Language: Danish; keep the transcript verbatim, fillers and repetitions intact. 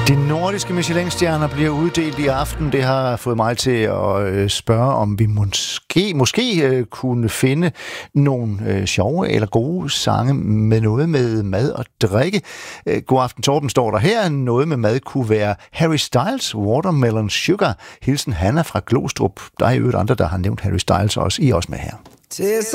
De nordiske Michelin-stjerner bliver uddelt i aften. Det har fået mig til at spørge, om vi måske, måske kunne finde nogle sjove eller gode sange med noget med mad og drikke. God aften, Torben, står der her. Noget med mad kunne være Harry Styles, Watermelon Sugar. Hilsen Hanna fra Glostrup. Der er jo et andre, der har nævnt Harry Styles også. I også med her.